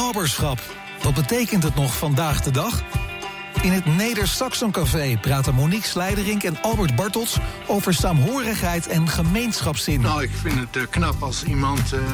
Naberschap. Wat betekent het nog vandaag de dag? In het Neder-Saxon-café praten Monique Slijderink en Albert Bartels over saamhorigheid en gemeenschapszin. Nou, ik vind het knap als iemand